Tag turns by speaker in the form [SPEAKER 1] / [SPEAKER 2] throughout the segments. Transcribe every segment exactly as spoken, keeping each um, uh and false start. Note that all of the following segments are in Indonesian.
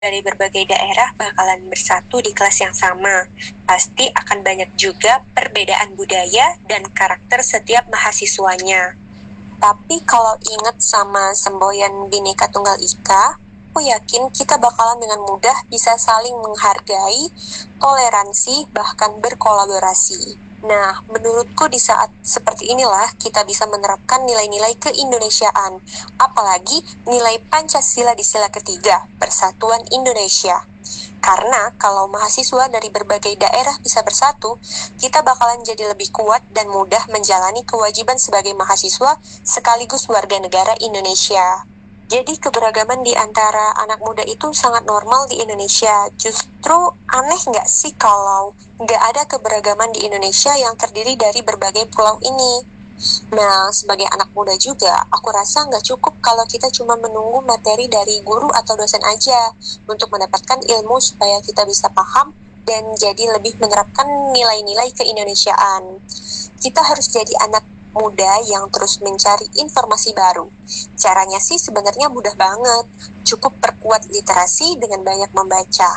[SPEAKER 1] dari berbagai daerah bakalan bersatu di kelas yang sama. Pasti akan banyak juga perbedaan budaya dan karakter setiap mahasiswanya. Tapi kalau ingat sama semboyan Bhinneka Tunggal Ika, aku yakin kita bakalan dengan mudah bisa saling menghargai, toleransi, bahkan berkolaborasi. Nah, menurutku di saat seperti inilah kita bisa menerapkan nilai-nilai keindonesiaan, apalagi nilai Pancasila di sila ketiga, Persatuan Indonesia. Karena kalau mahasiswa dari berbagai daerah bisa bersatu, kita bakalan jadi lebih kuat dan mudah menjalani kewajiban sebagai mahasiswa sekaligus warga negara Indonesia. Jadi keberagaman di antara anak muda itu sangat normal di Indonesia. Justru aneh nggak sih kalau nggak ada keberagaman di Indonesia yang terdiri dari berbagai pulau ini? Nah, sebagai anak muda juga, aku rasa nggak cukup kalau kita cuma menunggu materi dari guru atau dosen aja untuk mendapatkan ilmu supaya kita bisa paham dan jadi lebih menerapkan nilai-nilai keindonesiaan. Kita harus jadi anak muda yang terus mencari informasi baru. Caranya sih sebenarnya mudah banget, cukup perkuat literasi dengan banyak membaca.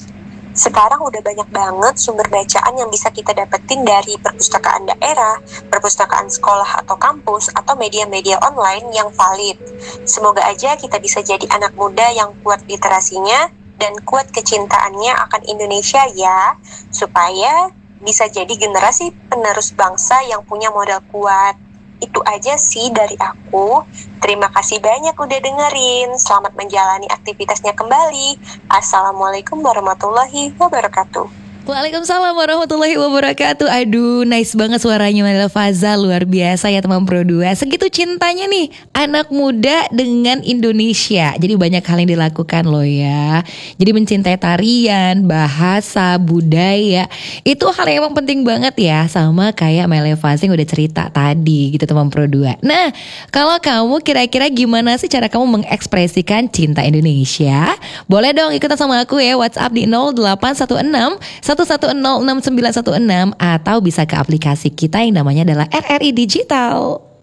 [SPEAKER 1] Sekarang udah banyak banget sumber bacaan yang bisa kita dapetin dari perpustakaan daerah, perpustakaan sekolah atau kampus, atau media-media online yang valid. Semoga aja kita bisa jadi anak muda yang kuat literasinya dan kuat kecintaannya akan Indonesia ya, supaya bisa jadi generasi penerus bangsa yang punya modal kuat. Itu aja sih dari aku. Terima kasih banyak udah dengerin. Selamat menjalani aktivitasnya kembali. Assalamualaikum warahmatullahi wabarakatuh.
[SPEAKER 2] Waalaikumsalam warahmatullahi wabarakatuh. Aduh, nice banget suaranya Manila Faza. Luar biasa ya teman Pro dua. Segitu cintanya nih anak muda dengan Indonesia. Jadi banyak hal yang dilakukan loh ya. Jadi mencintai tarian, bahasa, budaya. Itu hal yang emang penting banget ya. Sama kayak Manila Faza yang udah cerita tadi gitu teman Pro dua. Nah, kalau kamu kira-kira gimana sih cara kamu mengekspresikan cinta Indonesia? Boleh dong ikutan sama aku ya. WhatsApp di nol delapan satu enam satu satu nol enam sembilan satu enam atau bisa ke aplikasi kita yang namanya adalah R R I Digital.